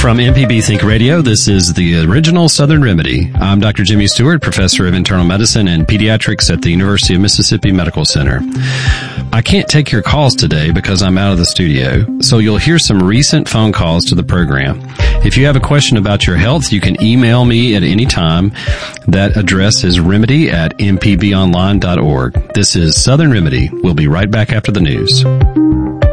From MPB Think Radio, this is the original Southern Remedy. I'm Dr. Jimmy Stewart, professor of internal medicine and pediatrics at the University of Mississippi Medical Center. I can't take your calls today because I'm out of the studio, so you'll hear some recent phone calls to the program. If you have a question about your health, you can email me at any time. That address is remedy@mpbonline.org. This is Southern Remedy. We'll be right back after the news.